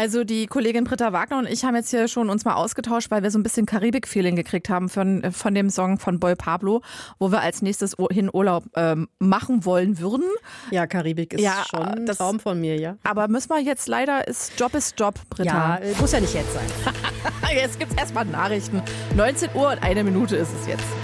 Also die Kollegin Britta Wagner und ich haben jetzt hier schon uns mal ausgetauscht, weil wir so ein bisschen Karibik-Feeling gekriegt haben von dem Song von Boy Pablo, wo wir als nächstes hin Urlaub machen wollen würden. Ja, Karibik ist schon ein Traum von mir, ja. Aber müssen wir jetzt leider, Job ist Job, Britta. Ja, muss ja nicht jetzt sein. Jetzt gibt's erstmal Nachrichten. 19 Uhr und 1 Minute ist es jetzt.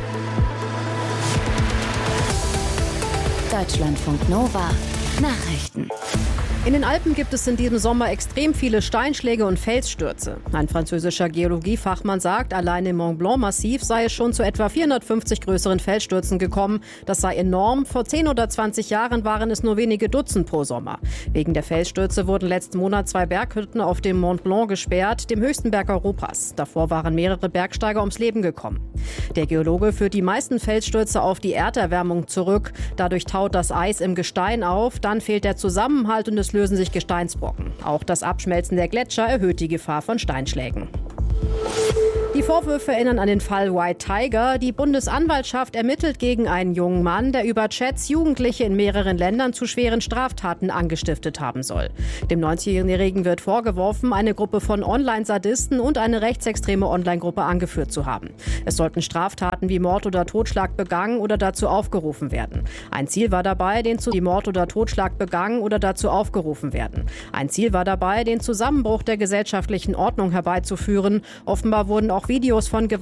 Deutschlandfunk Nova Nachrichten. In den Alpen gibt es in diesem Sommer extrem viele Steinschläge und Felsstürze. Ein französischer Geologiefachmann sagt, allein im Mont Blanc-Massiv sei es schon zu etwa 450 größeren Felsstürzen gekommen. Das sei enorm. Vor 10 oder 20 Jahren waren es nur wenige Dutzend pro Sommer. Wegen der Felsstürze wurden letzten Monat 2 Berghütten auf dem Mont Blanc gesperrt, dem höchsten Berg Europas. Davor waren mehrere Bergsteiger ums Leben gekommen. Der Geologe führt die meisten Felsstürze auf die Erderwärmung zurück. Dadurch taut das Eis im Gestein auf, dann fehlt der Zusammenhalt und es lösen sich Gesteinsbrocken. Auch das Abschmelzen der Gletscher erhöht die Gefahr von Steinschlägen. Die Vorwürfe erinnern an den Fall White Tiger. Die Bundesanwaltschaft ermittelt gegen einen jungen Mann, der über Chats Jugendliche in mehreren Ländern zu schweren Straftaten angestiftet haben soll. Dem 19-Jährigen wird vorgeworfen, eine Gruppe von Online-Sadisten und eine rechtsextreme Online-Gruppe angeführt zu haben. Es sollten Straftaten wie Mord oder Totschlag begangen oder dazu aufgerufen werden. Ein Ziel war dabei, den Zusammenbruch der gesellschaftlichen Ordnung herbeizuführen. Offenbar wurden auch Videos von